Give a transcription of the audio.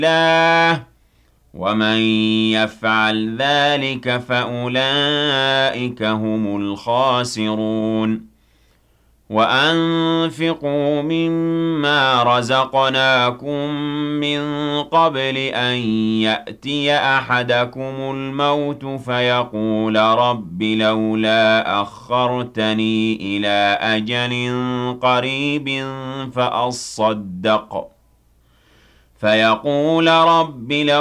الله ومن يفعل ذلك فأولئك هم الخاسرون وأنفقوا مما رزقناكم من قبل أن يأتي أحدكم الموت فيقول رب لولا أخرتني إلى أجل قريب فأصدق